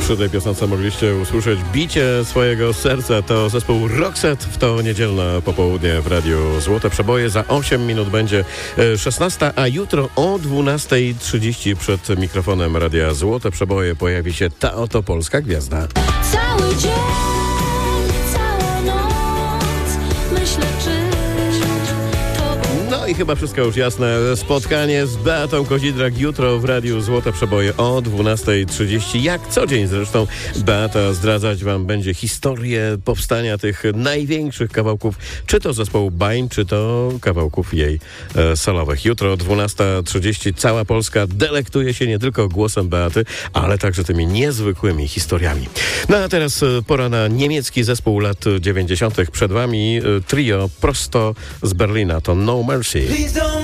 Przy tej piosence mogliście usłyszeć bicie swojego serca. To zespół Roxette w to niedzielne popołudnie w Radiu Złote Przeboje. Za 8 minut będzie 16, a jutro o 12:30 przed mikrofonem Radia Złote Przeboje pojawi się ta oto polska gwiazda. Cały dzień, całą noc, myślę, czy to... No i chyba wszystko już jasne. Spotkanie z Beatą Kozidrak jutro w Radiu Złote Przeboje o 12:30. Jak co dzień zresztą Beata zdradzać wam będzie historię powstania tych największych kawałków, czy to zespołu Bain, czy to kawałków jej solowych. Jutro o 12:30 cała Polska delektuje się nie tylko głosem Beaty, ale także tymi niezwykłymi historiami. No a teraz pora na niemiecki zespół lat 90. Przed wami trio prosto z Berlina. To No Mercy. Please don't